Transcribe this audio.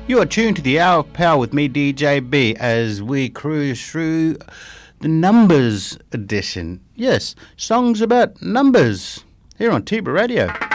You are tuned to the Hour of Power with me, DJ B, as we cruise through the Numbers edition. Yes, songs about numbers here on Tiba Radio.